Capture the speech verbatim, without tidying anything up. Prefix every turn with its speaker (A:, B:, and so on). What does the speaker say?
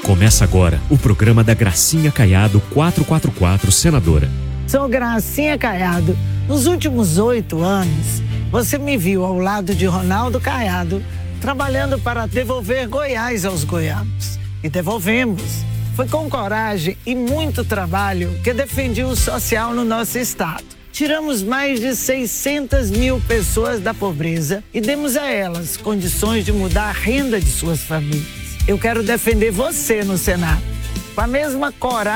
A: Começa agora o programa da Gracinha Caiado quatrocentos e quarenta e quatro, senadora.
B: Sou Gracinha Caiado. Nos últimos oito anos, você me viu ao lado de Ronaldo Caiado, trabalhando para devolver Goiás aos goianos. E devolvemos. Foi com coragem e muito trabalho que defendi o social no nosso estado. Tiramos mais de seiscentas mil pessoas da pobreza e demos a elas condições de mudar a renda de suas famílias. Eu quero defender você no Senado, com a mesma coragem